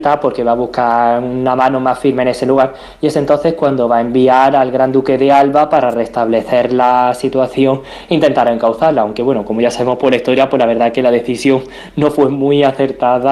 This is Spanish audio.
porque va a buscar una mano más firme en ese lugar, y es entonces cuando va a enviar al Gran Duque de Alba para restablecer la situación e intentar encauzarla, aunque bueno, como ya sabemos por la historia, pues la verdad que la decisión no fue muy acertada